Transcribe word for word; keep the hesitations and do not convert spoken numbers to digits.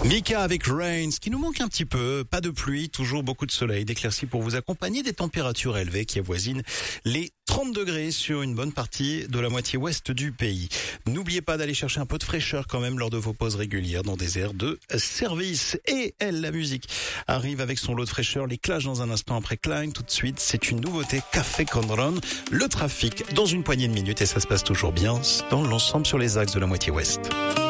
Mika avec Rain, ce qui nous manque un petit peu, pas de pluie, toujours beaucoup de soleil, d'éclaircies pour vous accompagner, des températures élevées qui avoisinent les trente degrés sur une bonne partie de la moitié ouest du pays. N'oubliez pas d'aller chercher un peu de fraîcheur quand même lors de vos pauses régulières dans des aires de service. Et elle, la musique, arrive avec son lot de fraîcheur, les Clash dans un instant après Klein. Tout de suite, c'est une nouveauté, Café Conron, le trafic dans une poignée de minutes et ça se passe toujours bien dans l'ensemble sur les axes de la moitié ouest.